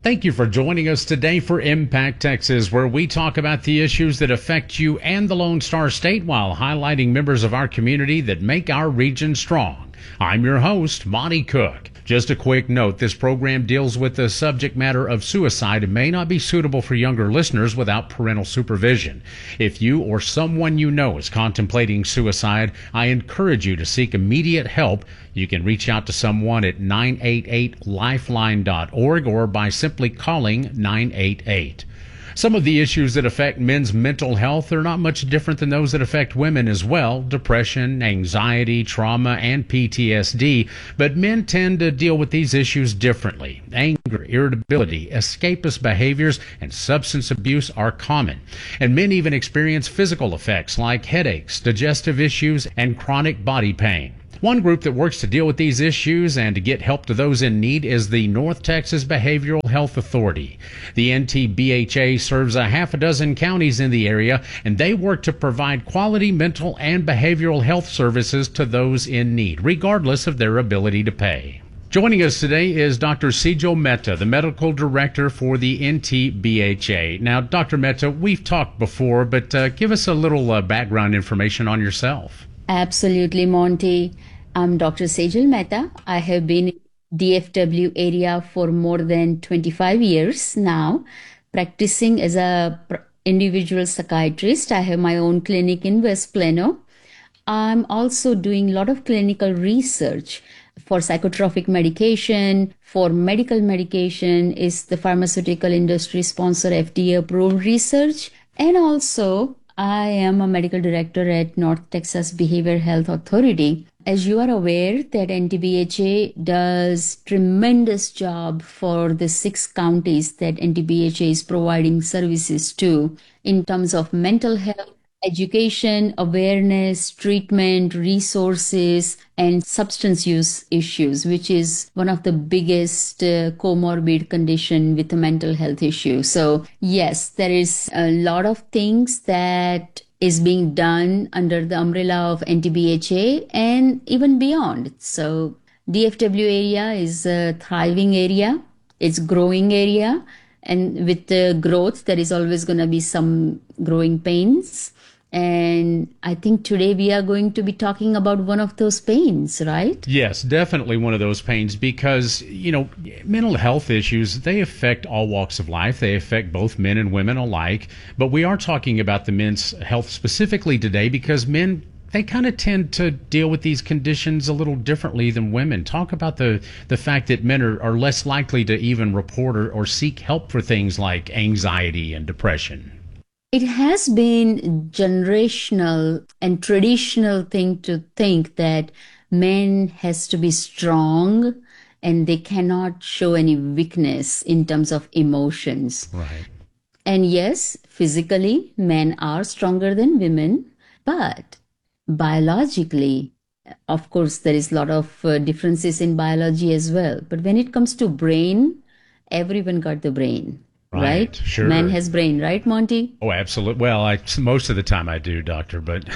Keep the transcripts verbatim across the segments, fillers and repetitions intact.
Thank you for joining us today for Impact Texas, where we talk about the issues that affect you and the Lone Star State while highlighting members of our community that make our region strong. I'm your host, Monty Cook. Just a quick note, this program deals with the subject matter of suicide and may not be suitable for younger listeners without parental supervision. If you or someone you know is contemplating suicide, I encourage you to seek immediate help. You can reach out to someone at nine eight eight lifeline dot org or by simply calling nine eight eight. Some of the issues that affect men's mental health are not much different than those that affect women as well: depression, anxiety, trauma, and P T S D. But men tend to deal with these issues differently. Anger, irritability, escapist behaviors, and substance abuse are common. And men even experience physical effects like headaches, digestive issues, and chronic body pain. One group that works to deal with these issues and to get help to those in need is the North Texas Behavioral Health Authority. The N T B H A serves a half a dozen counties in the area, and they work to provide quality mental and behavioral health services to those in need, regardless of their ability to pay. Joining us today is Doctor Sejal Mehta, the medical director for the N T B H A. Now, Doctor Mehta, we've talked before, but uh, give us a little uh, background information on yourself. Absolutely, Monty. I'm Doctor Sejal Mehta. I have been in D F W area for more than twenty-five years now, practicing as a individual psychiatrist. I have my own clinic in West Plano. I'm also doing a lot of clinical research for psychotropic medication, for medical medication is the pharmaceutical industry sponsor F D A approved research, and also I am a medical director at North Texas Behavioral Health Authority. As you are aware that N T B H A does tremendous job for the six counties that N T B H A is providing services to in terms of mental health, education, awareness, treatment, resources, and substance use issues, which is one of the biggest uh, comorbid condition with a mental health issue. So yes, there is a lot of things that is being done under the umbrella of N T B H A and even beyond. So D F W area is a thriving area. It's growing area. And with the growth, there is always going to be some growing pains. And I think today we are going to be talking about one of those pains, right? Yes, definitely one of those pains because, you know, mental health issues, they affect all walks of life. They affect both men and women alike. But we are talking about the men's health specifically today because men, they kind of tend to deal with these conditions a little differently than women. Talk about the, the fact that men are, are less likely to even report or, or seek help for things like anxiety and depression. It has been generational and traditional thing to think that men has to be strong and they cannot show any weakness in terms of emotions. Right. And yes, physically, men are stronger than women, but biologically, of course, there is a lot of uh, differences in biology as well. But when it comes to brain, everyone got the brain. Right, right? Sure. Man has brain, right, Monty? Oh, absolutely. Well, I, most of the time I do, doctor, but...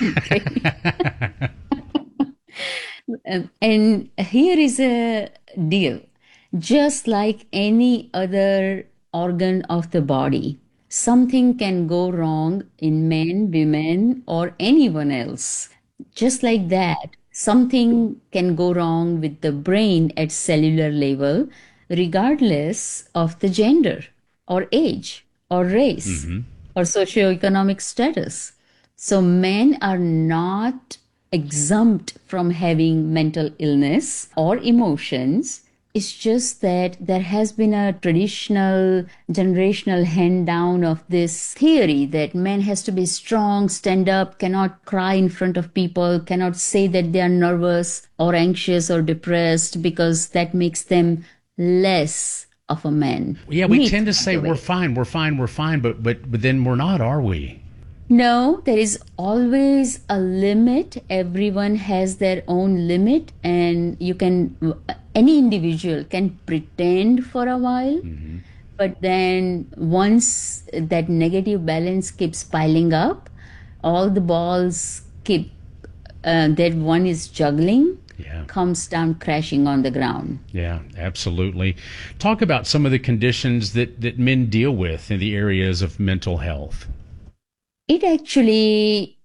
And here is a deal. Just like any other organ of the body, something can go wrong in men, women, or anyone else. Just like that, something can go wrong with the brain at cellular level, regardless of the gender, or age, or race, mm-hmm. or socioeconomic status. So men are not exempt from having mental illness or emotions. It's just that there has been a traditional, generational hand down of this theory that men has to be strong, stand up, cannot cry in front of people, cannot say that they are nervous or anxious or depressed because that makes them less of a man. Yeah, we Meet, tend to say we're fine, we're fine, we're fine, but, but but then we're not, are we? No, there is always a limit. Everyone has their own limit, and you can, any individual can pretend for a while, mm-hmm. but then once that negative balance keeps piling up, all the balls keep, uh, that one is juggling, Yeah. comes down crashing on the ground. Yeah, absolutely. Talk about some of the conditions that, that men deal with in the areas of mental health. It actually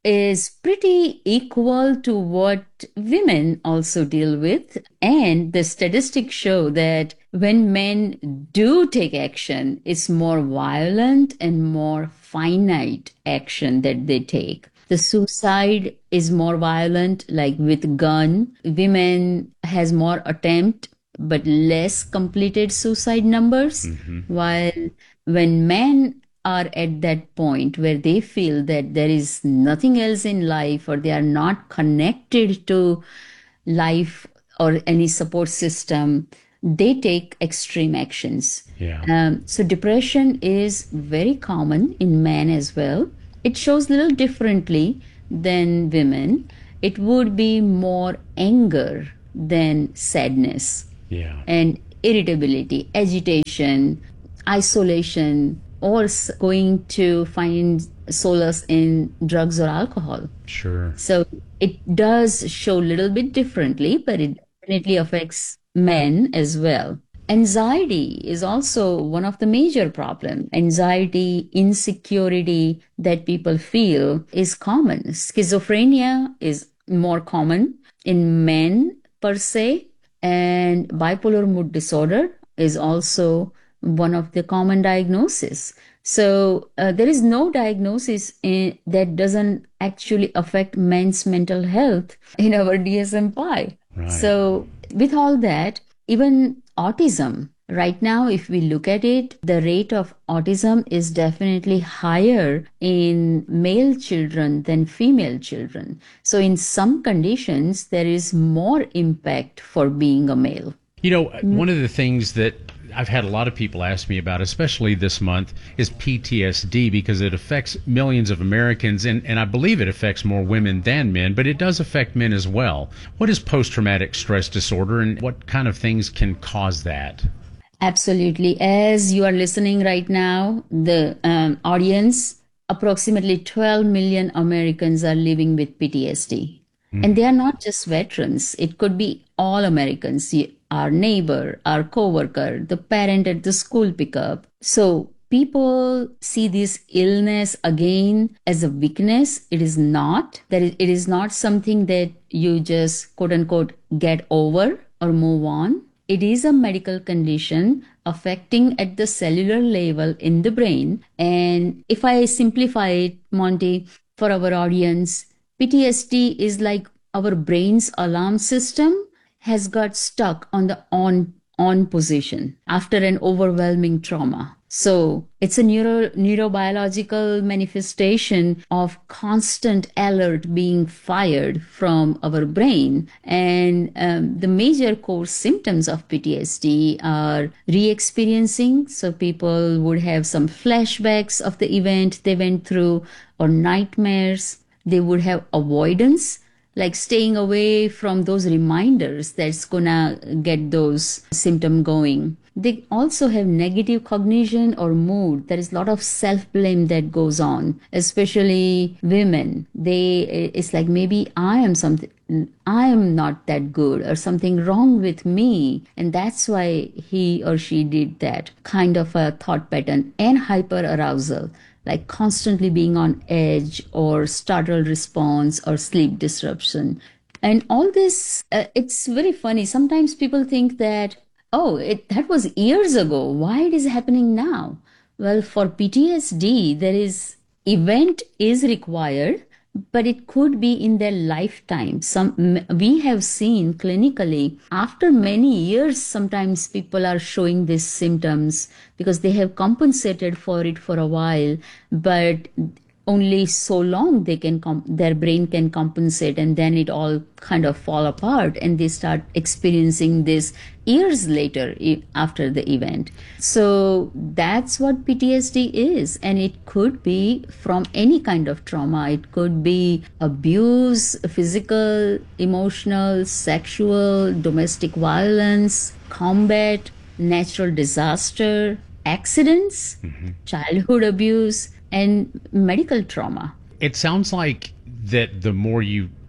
is pretty equal to what women also deal with. And the statistics show that when men do take action, it's more violent and more finite action that they take. The suicide is more violent, like with gun. Women has more attempt but less completed suicide numbers. Mm-hmm. While when men are at that point where they feel that there is nothing else in life or they are not connected to life or any support system, they take extreme actions. Yeah. Um, so depression is very common in men as well. It shows a little differently than women. It would be more anger than sadness. Yeah. And irritability, agitation, isolation, or going to find solace in drugs or alcohol. Sure. So it does show a little bit differently, but it definitely affects men as well. Anxiety is also one of the major problems. Anxiety, insecurity that people feel is common. Schizophrenia is more common in men per se, and bipolar mood disorder is also one of the common diagnoses. So uh, there is no diagnosis in, that doesn't actually affect men's mental health in our D S M five. Right. So with all that, even autism, right now, if we look at it, the rate of autism is definitely higher in male children than female children. So in some conditions, there is more impact for being a male. You know, one of the things that I've had a lot of people ask me about, especially this month, is P T S D, because it affects millions of Americans, and, and I believe it affects more women than men, but it does affect men as well. What is post-traumatic stress disorder, and what kind of things can cause that? Absolutely. As you are listening right now, the um, audience, approximately twelve million Americans are living with P T S D. Mm. And they are not just veterans. It could be all Americans, our neighbor, our coworker, the parent at the school pickup. So people see this illness again as a weakness. It is not. That it is not something that you just quote unquote get over or move on. It is a medical condition affecting at the cellular level in the brain. And if I simplify it, Monty, for our audience, P T S D is like our brain's alarm system has got stuck on the on on position after an overwhelming trauma. So it's a neuro neurobiological manifestation of constant alert being fired from our brain. And um, the major core symptoms of P T S D are re-experiencing. So people would have some flashbacks of the event they went through, or nightmares. They would have avoidance, like staying away from those reminders that's gonna get those symptoms going. They also have negative cognition or mood. There is a lot of self-blame that goes on, especially women. They, it's like, maybe I am something, I am not that good, or something wrong with me, and that's why he or she did that. Kind of a thought pattern. And hyperarousal, like constantly being on edge, or startled response, or sleep disruption. And all this, uh, it's very funny. Sometimes people think that, oh, it, that was years ago. Why it is happening now? Well, for P T S D, there is event is required, but it could be in their lifetime. Some we have seen clinically after many years, sometimes people are showing these symptoms because they have compensated for it for a while, but only so long they can com- their brain can compensate, and then it all kind of fall apart, and they start experiencing this years later after the event. So that's what P T S D is, and it could be from any kind of trauma. It could be abuse, physical, emotional, sexual, domestic violence, combat, natural disaster, accidents, mm-hmm. childhood abuse, and medical trauma. It sounds like that the more you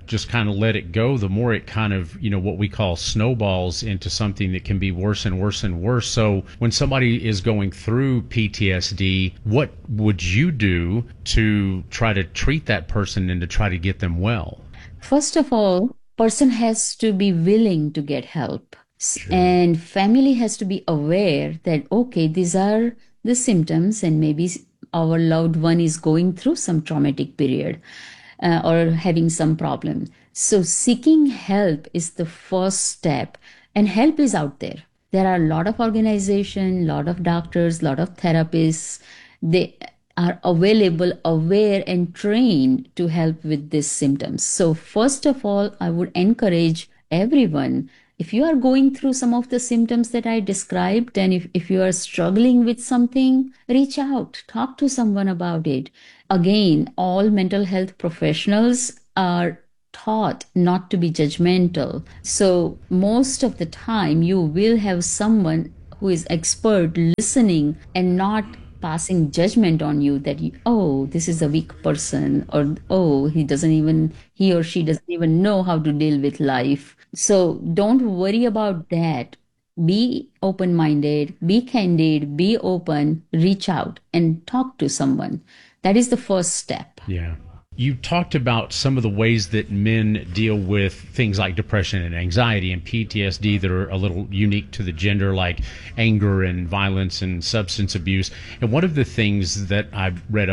just kind of let it go, the more it kind of, you know, what we call snowballs into something that can be worse and worse and worse. So when somebody is going through P T S D, what would you do to try to treat that person and to try to get them well? First of all, person has to be willing to get help. Sure. And family has to be aware that, okay, these are the symptoms, and maybe our loved one is going through some traumatic period uh, or having some problem. So seeking help is the first step, and help is out there. There are a lot of organizations, a lot of doctors, a lot of therapists. They are available, aware, and trained to help with these symptoms. So first of all, I would encourage everyone, if you are going through some of the symptoms that I described, and if, if you are struggling with something, reach out, talk to someone about it. Again, all mental health professionals are taught not to be judgmental. So most of the time, you will have someone who is expert listening and not passing judgment on you that, you, oh, this is a weak person, or oh, he doesn't even, he or she doesn't even know how to deal with life. So don't worry about that. Be open-minded, be candid, be open, reach out and talk to someone. That is the first step. Yeah. You talked about some of the ways that men deal with things like depression and anxiety and P T S D that are a little unique to the gender, like anger and violence and substance abuse. And one of the things that I've read